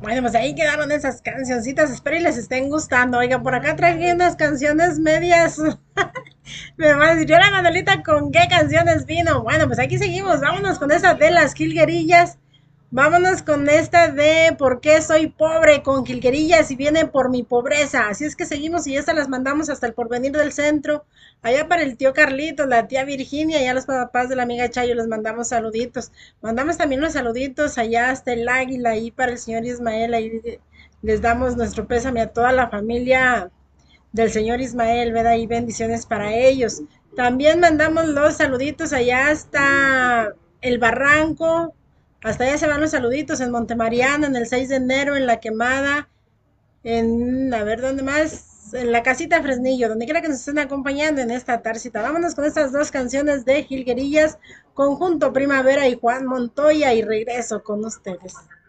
Bueno, pues ahí quedaron esas cancioncitas. Espero y les estén gustando. Oiga, por acá traje unas canciones medias. Me va a decir, yo la Manolita, ¿con qué canciones vino? Bueno, pues aquí seguimos. Vámonos con esa de las Jilguerillas. Vámonos con esta de ¿Por qué soy pobre? Con Jilguerillas y viene por mi pobreza. Así es que seguimos y estas las mandamos hasta el Porvenir del Centro. Allá para el tío Carlitos, la tía Virginia y a los papás de la amiga Chayo les mandamos saluditos. Mandamos también unos saluditos allá hasta el Águila y para el señor Ismael. Ahí les damos nuestro pésame a toda la familia del señor Ismael, ¿verdad? Y bendiciones para ellos. También mandamos los saluditos allá hasta el Barranco, hasta allá se van los saluditos en Montemariana, en el 6 de enero, en La Quemada, a ver, ¿dónde más? En la casita Fresnillo, donde quiera que nos estén acompañando en esta tarcita. Vámonos con estas dos canciones de Jilguerillas, Conjunto Primavera y Juan Montoya, y regreso con ustedes.